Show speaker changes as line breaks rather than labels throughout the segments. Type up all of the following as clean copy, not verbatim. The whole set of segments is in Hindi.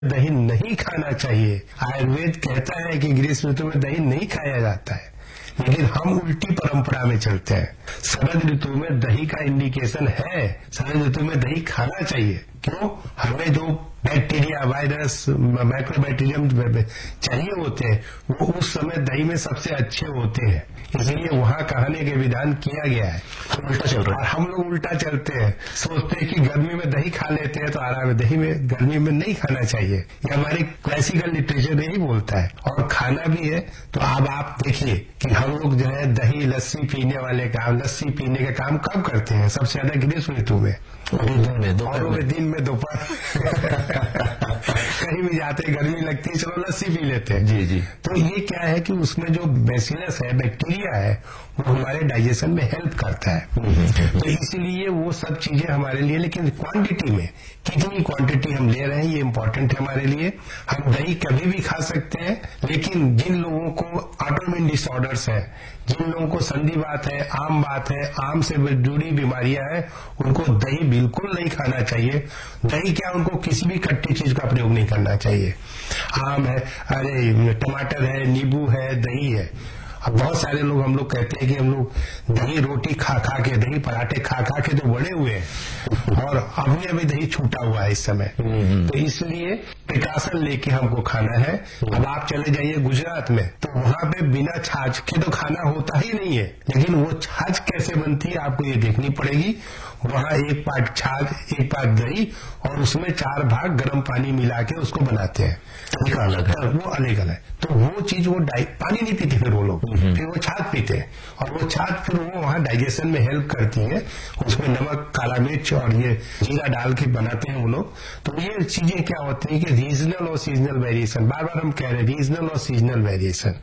दही नहीं खाना चाहिए। आयुर्वेद कहता है कि ग्रीष्म ऋतु में दही नहीं खाया जाता है, लेकिन हम उल्टी परंपरा में चलते हैं। शरद ऋतु में दही का इंडिकेशन है, शरद ऋतु में दही खाना चाहिए। क्यों? हमें जो बैक्टीरिया, वायरस, माइक्रोबैक्टीरियम चाहिए होते हैं, वो उस समय दही में सबसे अच्छे होते हैं, इसलिए वहां कहने के विधान किया गया है।
उल्टा चल रहा है।
हम लोग उल्टा चलते हैं, सोचते हैं कि गर्मी में दही खा लेते हैं तो आराम है। दही में गर्मी में नहीं खाना चाहिए, ये हमारी क्लासिकल लिटरेचर यही बोलता है। और खाना भी है तो अब आप देखिए कि हम लोग जो है दही लस्सी पीने वाले काम, लस्सी पीने का काम कब करते हैं? सबसे ज्यादा ग्रीष्म ऋतु में, दिन में दोपहर कहीं भी जाते गर्मी लगती है, चलो लस्सी पी लेते हैं।
जी जी।
तो ये क्या है कि उसमें जो बैसिलस है, बैक्टीरिया है, वो हमारे डाइजेशन में हेल्प करता है। तो इसीलिए वो सब चीजें हमारे लिए, लेकिन क्वांटिटी में कितनी क्वांटिटी हम ले रहे हैं ये इम्पोर्टेंट है हमारे लिए। हम दही कभी भी खा सकते हैं, लेकिन जिन लोगों को ऑटोइम्यून डिसऑर्डर्स है, जिन लोगों को संधिवात है, आम बात है, आम से जुड़ी बीमारियां हैं, उनको दही बिल्कुल नहीं खाना चाहिए। दही क्या, उनको किसी भी खट्टी चीज का प्रयोग नहीं करना चाहिए। आम है, अरे टमाटर है, नींबू है, दही है। अब बहुत सारे लोग, हम लोग कहते हैं कि हम लोग दही रोटी खा खा के, दही पराठे खा खा के तो बड़े हुए हैं, और अभी दही छूटा हुआ है इस समय। तो इसलिए प्रिकॉशन लेके हमको खाना है। अब आप चले जाइए गुजरात में, तो वहां पे बिना छाछ के तो खाना होता ही नहीं है, लेकिन वो छाछ कैसे बनती है आपको ये देखनी पड़ेगी। वहां एक पार्ट छाछ, एक पार्ट दही, और उसमें 4 भाग गर्म पानी मिला के उसको बनाते हैं।
अलग है,
वो अलग अलग। तो वो चीज, वो पानी नहीं पीते फिर वो लोग, फिर वो छाछ पीते हैं, और वो छाछ फिर वो वहां डाइजेशन में हेल्प करती है। उसमें नमक, काला मिर्च और ये जीरा डाल के बनाते हैं वो लोग। तो ये चीजें क्या होती है कि रीजनल और सीजनल वेरिएशन, बार बार हम कह रहे हैं रीजनल और सीजनल वेरिएशन।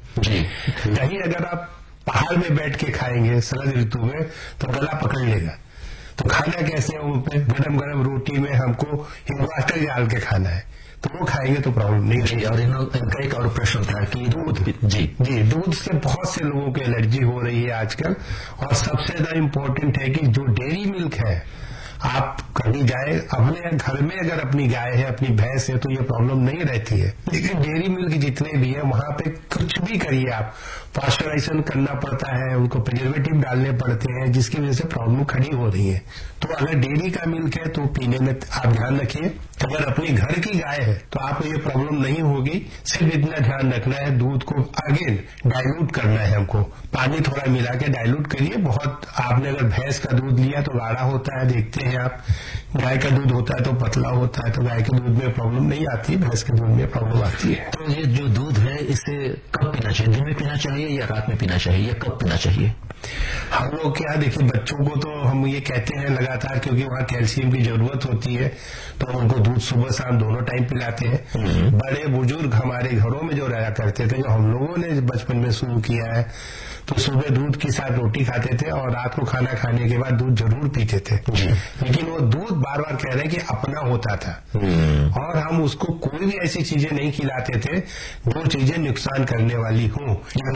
दही अगर आप पहाड़ में बैठ के खाएंगे शरद ऋतु में तो गला पकड़ लेगा। तो खाना कैसे है? पे गरम गरम रोटी में हमको हिंगवास्टर डाल के खाना है, तो वो खाएंगे तो प्रॉब्लम नहीं रहेगी।
और इनका एक और प्रश्न था कि दूध,
जी दूध से बहुत से लोगों को एलर्जी हो रही है आजकल। और सबसे ज्यादा इम्पोर्टेंट है कि जो डेयरी मिल्क है, आप कभी जाए अपने घर में, अगर अपनी गाय है, अपनी भैंस है, तो ये प्रॉब्लम नहीं रहती है। लेकिन डेयरी मिल्क जितने भी है, वहां पे कुछ भी करिए आप, पास्चराइजेशन करना पड़ता है, उनको प्रिजर्वेटिव डालने पड़ते हैं, जिसकी वजह से प्रॉब्लम खड़ी हो रही है। तो अगर डेयरी का मिल्क है तो पीने में आप ध्यान रखिए। अगर अपनी घर की गाय है तो आपको ये प्रॉब्लम नहीं होगी। सिर्फ इतना ध्यान रखना है, दूध को अगेन डाइल्यूट करना है हमको, पानी थोड़ा मिला के डाइल्यूट करिए। बहुत आपने अगर भैंस का दूध लिया तो गाढ़ा होता है, देखते हैं आप। गाय का दूध होता है तो पतला होता है, तो गाय के दूध में प्रॉब्लम नहीं आती, भैंस के दूध में प्रॉब्लम आती है।
तो ये जो दूध है, इसे कब पीना चाहिए? दिन में पीना चाहिए या रात में पीना चाहिए, या कब पीना चाहिए?
हम लोग क्या, देखिए बच्चों को तो हम ये कहते हैं लगातार, क्योंकि वहाँ कैल्शियम की जरूरत होती है, तो उनको दूध सुबह शाम दोनों टाइम पिलाते हैं। बड़े बुजुर्ग हमारे घरों में जो रहा करते थे, जो हम लोगों ने बचपन में शुरू किया है, तो सुबह दूध के साथ रोटी खाते थे और रात को खाना खाने के बाद दूध जरूर पीते थे। लेकिन वो दूध बार बार कह रहे हैं कि अपना होता था, और हम उसको कोई भी ऐसी चीजें नहीं खिलाते थे जो चीजें नुकसान करने वाली हों।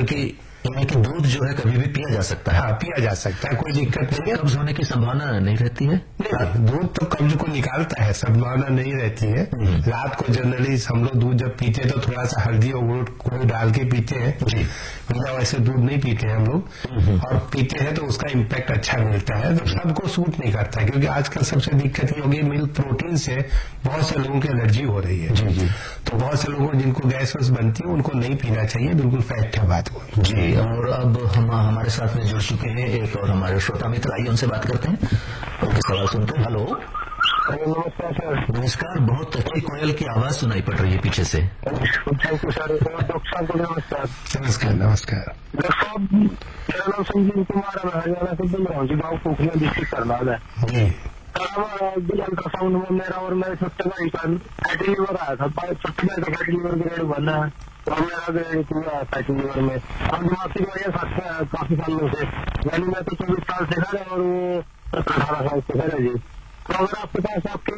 यानी कि दूध जो है कभी भी पिया जा सकता है।
हाँ, पिया जा सकता है, कोई दिक्कत नहीं है।
कब्ज होने की संभावना नहीं रहती है?
नहीं, दूध तो कब्ज को निकालता है, संभावना नहीं रहती है। रात को जनरली हम लोग दूध जब पीते तो थोड़ा सा हल्दी और गुड़ को डाल के पीते हैं, बिना वैसे दूध नहीं पीते हैं हम लोग। और पीते हैं तो उसका इम्पैक्ट अच्छा मिलता है, तो सबको सूट नहीं करता है, क्योंकि आजकल सबसे दिक्कत ये होगी, मिल्क प्रोटीन से बहुत से लोगों की एलर्जी हो रही है।
जी।
तो बहुत से लोगों जिनको गैस वैस बनती है उनको नहीं पीना चाहिए, बिल्कुल फैक्ट है बात को।
जी। और अब हम हमारे साथ में जुड़ चुके हैं एक और हमारे श्रोता मित्र, आइए उनसे बात करते हैं, उनके सवाल सुनते हैं। हेलो।
नमस्कार सर।
नमस्कार। बहुत अच्छी कोयल की आवाज सुनाई पड़ रही है पीछे से।
Thank you sir. डॉक्टर साहब को नमस्कार।
नमस्कार। नमस्कार
डॉक्टर साहब, मेरा नाम संजीव कुमार है, मैं हरियाणा से बोल रहा हूँ, गाँव पोखरिया डिस्ट्रिक्ट करनाल है। अल्ट्रासाउंड में मेरा और मेरे छोटे भाई का फैटी लीवर आया था। छोटे भाई का फैटी लीवर ग्रेड 1 है और मेरा ग्रेड 2 है फैटी लीवर में। और दिमाग की वजह से काफी सालों से, यानी मैं तो 24 साल से खा और वो 18 साल से खा जी। तो अगर आपके पास आपके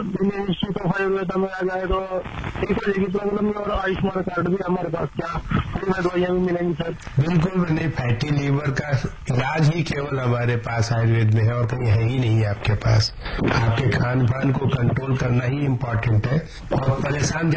इंस्टीट्यूट ऑफ आयुर्वेदा में आ जाए तो ठीक हो जाएगी प्रॉब्लम। और आयुष्मान कार्ड भी हमारे पास क्या फ्री में दवाइयाँ भी मिलेंगी सर?
बिल्कुल नहीं, फैटी लीवर का इलाज ही केवल हमारे पास आयुर्वेद में है और कहीं है ही नहीं आपके पास। आपके खान पान को कंट्रोल करना ही इम्पोर्टेंट है और परेशान